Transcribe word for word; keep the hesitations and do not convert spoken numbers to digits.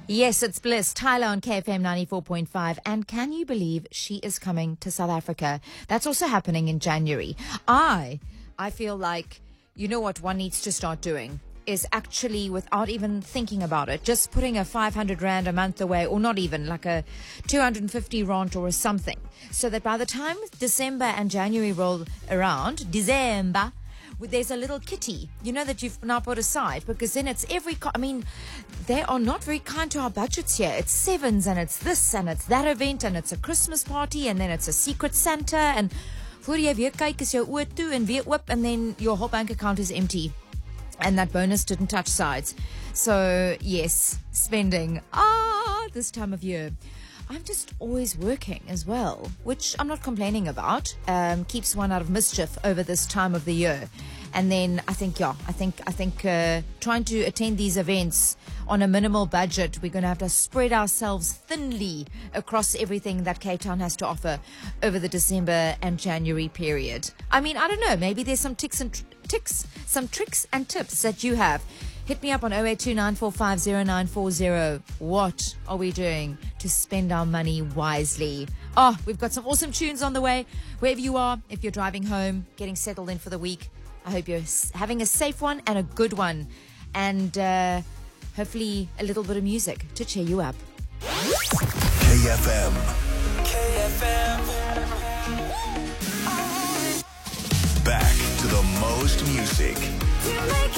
Yes, it's Bliss. Tyler on K F M ninety-four point five. And can you believe she is coming to South Africa? That's also happening in January. I, I feel like, you know what one needs to start doing is actually, without even thinking about it, just putting a five hundred rand a month away, or not even, like a two hundred fifty rand or something, so that by the time December and January roll around, December, there's a little kitty, you know, that you've now put aside, because then it's every, co- I mean, they are not very kind to our budgets here. It's sevens, and it's this, and it's that event, and it's a Christmas party, and then it's a Secret Santa, and voor jy weer kyk is jou oë toe en weer oop, and then your whole bank account is empty. And that bonus didn't touch sides. So, yes, spending, ah, this time of year. I'm just always working as well, which I'm not complaining about. Um, keeps one out of mischief over this time of the year. And then I think, yeah, I think, I think uh, trying to attend these events on a minimal budget, we're going to have to spread ourselves thinly across everything that Cape Town has to offer over the December and January period. I mean, I don't know, maybe there's some ticks and tr- ticks, some tricks and tips that you have. Hit me up on oh eight two nine four five oh nine four oh. What are we doing to spend our money wisely? Oh, we've got some awesome tunes on the way. Wherever you are, if you're driving home, getting settled in for the week, I hope you're having a safe one and a good one. And uh, hopefully a little bit of music to cheer you up. K F M. K F M. Back to the most music.